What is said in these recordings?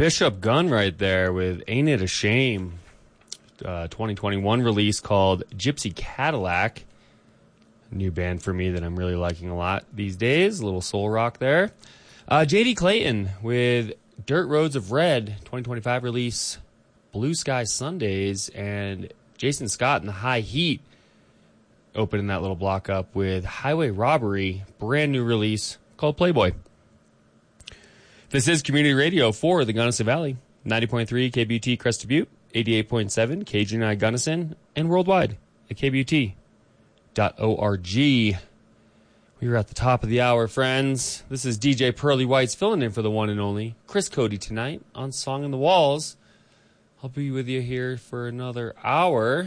Bishop Gunn right there with Ain't It a Shame, 2021 release called Gypsy Cadillac. A new band for me that I'm really liking a lot these days. A little soul rock there. J.D. Clayton with Dirt Roads of Red, 2025 release, Blue Sky Sundays, and Jason Scott and the High Heat opening that little block up with Highway Robbery, brand new release called Playboy. This is Community Radio for the Gunnison Valley, 90.3 KBUT Crested Butte, 88.7 KGNI Gunnison, and worldwide at kbut.org. We are at the top of the hour, friends. This is DJ Pearly Whites filling in for the one and only Chris Cody tonight on Song in the Walls. I'll be with you here for another hour.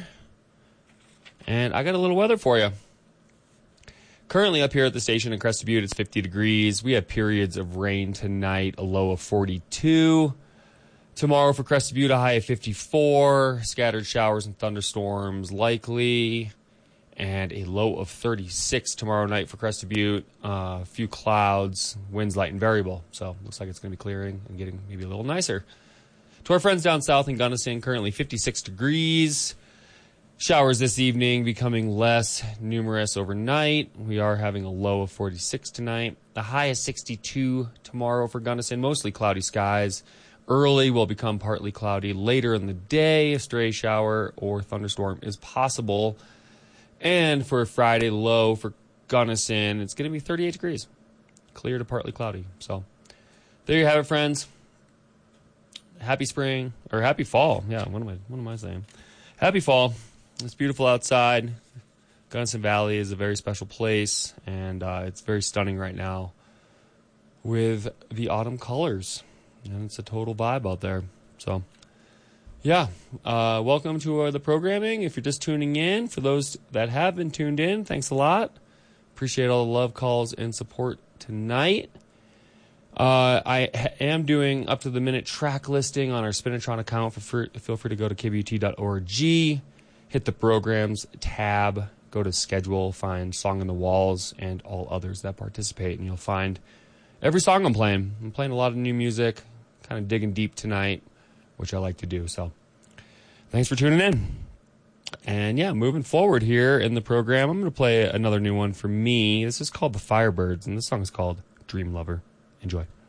And I got a little weather for you. Currently up here at the station in Crested Butte, it's 50 degrees. We have periods of rain tonight, a low of 42. Tomorrow for Crested Butte, a high of 54. Scattered showers and thunderstorms likely. And a low of 36 tomorrow night for Crested Butte. A few clouds, winds light and variable. So looks like it's going to be clearing and getting maybe a little nicer. To our friends down south in Gunnison, currently 56 degrees. Showers this evening becoming less numerous overnight. We are having a low of 46 tonight. The high is 62 tomorrow for Gunnison. Mostly cloudy skies. Early will become partly cloudy. Later in the day, a stray shower or thunderstorm is possible. And for Friday, low for Gunnison, it's going to be 38 degrees. Clear to partly cloudy. So there you have it, friends. Happy spring, or happy fall. Yeah, what am I saying? Happy fall. It's beautiful outside. Gunnison Valley is a very special place, and it's very stunning right now with the autumn colors. And it's a total vibe out there. So, yeah. Welcome to the programming. If you're just tuning in, for those that have been tuned in, thanks a lot. Appreciate all the love calls and support tonight. I am doing up-to-the-minute track listing on our Spinatron account. Feel free to go to kbut.org. Hit the programs tab, go to schedule, find Song in the Walls and all others that participate, and you'll find every song I'm playing. I'm playing a lot of new music, kind of digging deep tonight, which I like to do. So thanks for tuning in. And yeah, moving forward here in the program, I'm going to play another new one for me. This is called The Firebirds, and this song is called Dream Lover. Enjoy.